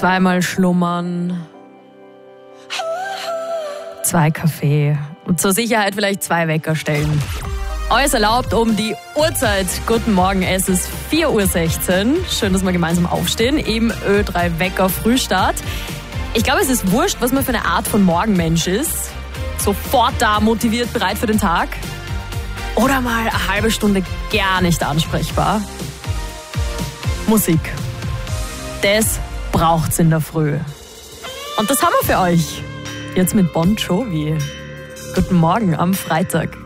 Zweimal schlummern, 2 Kaffee und zur Sicherheit vielleicht 2 Wecker stellen. Alles erlaubt um die Uhrzeit. Guten Morgen, es ist 4:16 Uhr. Schön, dass wir gemeinsam aufstehen. Im Ö3 Wecker Frühstart. Ich glaube, es ist wurscht, was man für eine Art von Morgenmensch ist. Sofort da, motiviert, bereit für den Tag. Oder mal eine halbe Stunde gar nicht ansprechbar. Musik. Das braucht's in der Früh. Und das haben wir für euch. Jetzt mit Bon Jovi. Guten Morgen am Freitag.